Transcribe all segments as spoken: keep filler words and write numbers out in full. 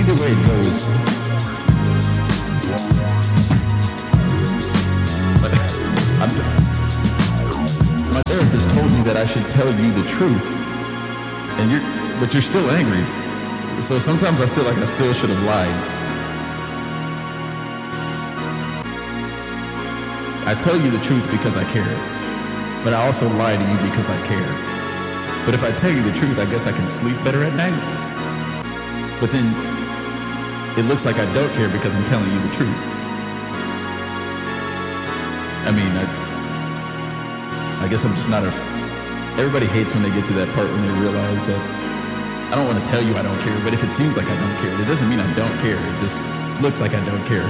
the way it goes. But I'm, my therapist told me that I should tell you the truth, and you're, but you're still angry. So sometimes I still like I still should have lied. I tell you the truth because I care, but I also lie to you because I care. But if I tell you the truth, I guess I can sleep better at night. But then it looks like I don't care because I'm telling you the truth. I mean, I, I guess I'm just not a... Everybody hates when they get to that part when they realize that I don't want to tell you I don't care, but if it seems like I don't care, it doesn't mean I don't care. It just looks like I don't care.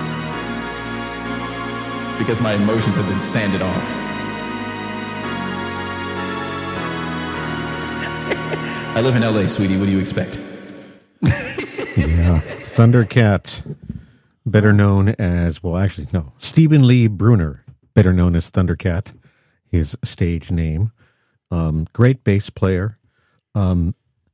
Because my emotions have been sanded off. I live in L A, sweetie. What do you expect? Yeah. Thundercat, better known as, well, actually, no. Stephen Lee Bruner, better known as Thundercat, his stage name. Um, great bass player. Um,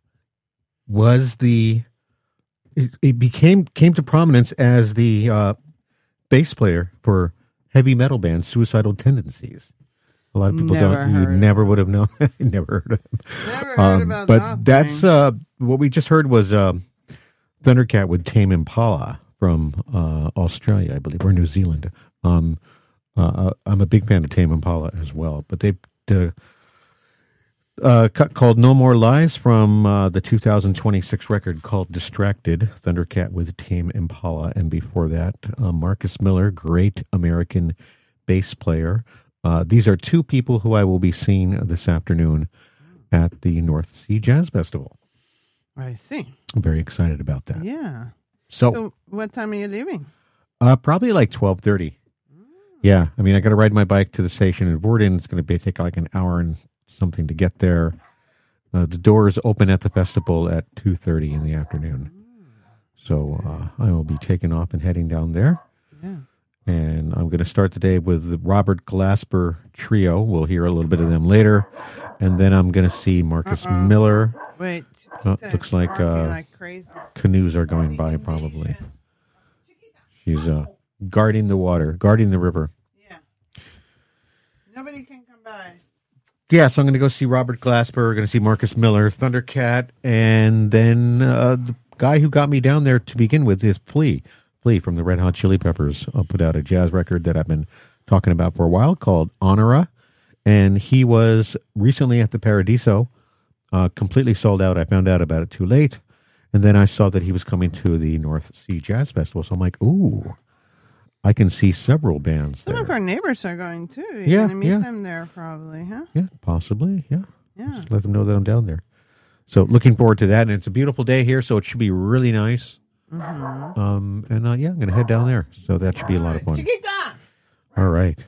was the, it, it became, came to prominence as the uh, bass player for heavy metal band Suicidal Tendencies. A lot of people Never don't. You heard never would have known. Never heard of them. Never heard Um, about but that that's thing. uh, what we just heard was uh, Thundercat with Tame Impala from uh, Australia, I believe, or New Zealand. Um, uh, I'm a big fan of Tame Impala as well. But they did a uh, cut called No More Lies from uh, the two thousand twenty-six record called Distracted, Thundercat with Tame Impala. And before that, uh, Marcus Miller, great American bass player. Uh, these are two people who I will be seeing this afternoon at the North Sea Jazz Festival. I see. I'm very excited about that. Yeah. So, So what time are you leaving? uh, probably like twelve thirty. Yeah, I mean, I got to ride my bike to the station in Worden. It's going to be take like an hour and something to get there. Uh, the doors open at the festival at two thirty in the afternoon. So uh, I will be taking off and heading down there. Yeah. And I'm going to start the day with the Robert Glasper Trio. We'll hear a little bit of them later. And then I'm going to see Marcus Uh-oh. Miller. Wait. Oh, looks like, uh, like crazy. Canoes are going by, probably. She's uh, guarding the water, guarding the river. Yeah. Nobody can come by. Yeah, so I'm going to go see Robert Glasper. We're going to see Marcus Miller, Thundercat, and then uh, the guy who got me down there to begin with is Flea. Flea from the Red Hot Chili Peppers uh, put out a jazz record that I've been talking about for a while called Honora, and he was recently at the Paradiso, uh, completely sold out. I found out about it too late, and then I saw that he was coming to the North Sea Jazz Festival, so I'm like, ooh, I can see several bands Some there. of our neighbors are going too. You're Yeah, going to meet yeah. them there probably, huh? Yeah, possibly, yeah. Yeah. Just let them know that I'm down there. So looking forward to that, and it's a beautiful day here, so it should be really nice. Mm-hmm. Um, and uh, yeah, I'm going to head down there, so that should be a lot of fun. Chiquita! All right.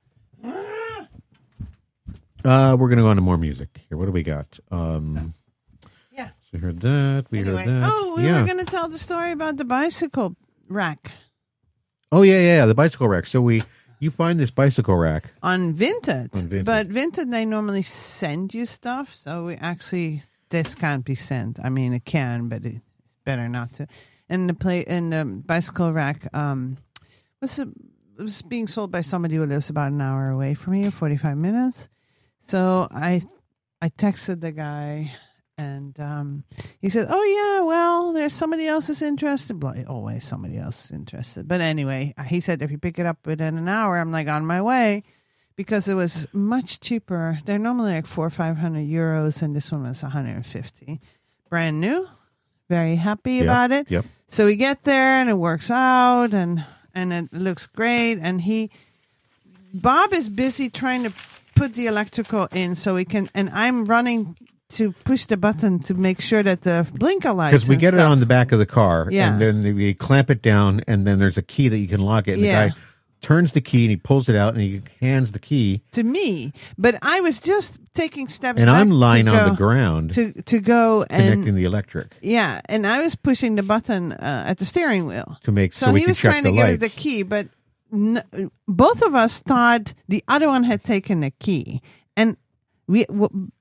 Uh, we're going to go on to more music here. What do we got? Um, Yeah. so we heard that. We Anyway. heard that. Oh, we yeah. were going to tell the story about the bicycle rack Oh yeah, yeah, yeah, the bicycle rack. So we, you find this bicycle rack. on Vinted. On Vinted. But Vinted, they normally send you stuff. So we actually, this can't be sent. I mean, it can, but it's better not to. And the play in the bicycle rack um, was, it was being sold by somebody who lives about an hour away from me, forty-five minutes. So I I texted the guy, and um, he said, "Oh yeah, well, there's somebody else is interested." Well, always somebody else is interested. But anyway, he said if you pick it up within an hour, I'm like on my way, because it was much cheaper. They're normally like four or five hundred euros, and this one was one hundred and fifty, brand new. Very happy Yep, about it. Yep. So we get there and it works out and, and it looks great. And he, Bob is busy trying to put the electrical in so we can, and I'm running to push the button to make sure that the blinker lights. Because we and get it stuff- on the back of the car, Yeah. and then we clamp it down, and then there's a key that you can lock it. And Yeah. the guy turns the key, and he pulls it out, and he hands the key. to me. But I was just taking steps And back I'm lying to on go- the ground, to to go connecting and the electric yeah, and I was pushing the button uh, at the steering wheel. to make so, So, we he can was check trying the to give lights. us the key, but n- both of us thought the other one had taken the key, and we w-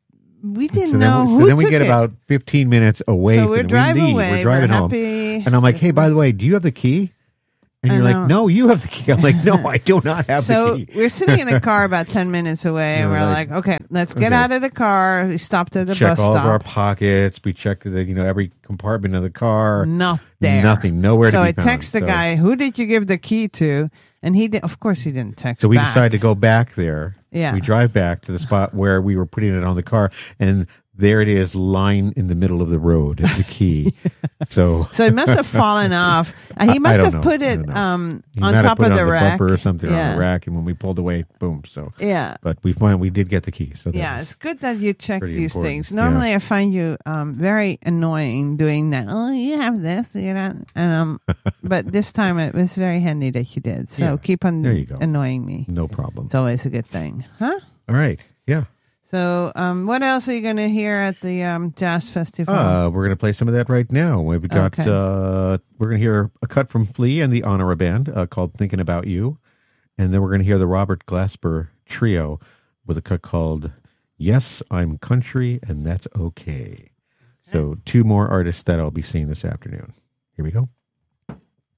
we didn't so know then, we, who so then we took get it. about fifteen minutes away. So we're from, driving we leave. away. We're driving we're home. happy. And I'm like, hey, by the way, do you have the key? And I you're know. like, no, you have the key. I'm like, no, I do not have So the key. we're sitting in a car about ten minutes away, and Yeah, we're like, like, okay, let's get okay. out of the car. We stopped at the Check bus all stop. of our pockets. We check the, you know, every compartment of the car. Not there. Nothing. Nowhere so to be I found. text the So- guy, who did you give the key to? And he did. Of course, he didn't text. So we back. decided to go back there. Yeah. We drive back to the spot where we were putting it on the car, and there it is, lying in the middle of the road, the key. So, So it must have fallen off. Uh, he I must don't have know. put I it don't know. um, he on might have top put of it the on the rack. bumper or something on Yeah. the rack, and when we pulled away, boom. So, Yeah. but we find we did get the key. So that Yeah, was- it's good that you check pretty these important. things. Normally, I find you um, very annoying doing that. Oh, you have this, you know. And, um, but this time it was very handy that you did. So Yeah. keep on There you go. annoying me. no problem. It's always a good thing, huh? All right, yeah. So, um, what else are you going to hear at the um, jazz festival? Uh, we're gonna play some of that right now. We've got Okay. uh, we're gonna hear a cut from Flea and the Honora Band uh, called "Thinking About You," and then we're gonna hear the Robert Glasper Trio with a cut called "Yes, I'm Country and That's Okay." So two more artists that I'll be seeing this afternoon. Here we go.